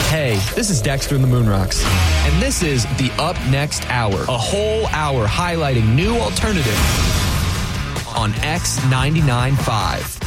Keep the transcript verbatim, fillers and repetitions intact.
Hey, this is Dexter in the Moonrocks, and this is the Up Next Hour, a whole hour highlighting new alternative on X ninety-nine point five.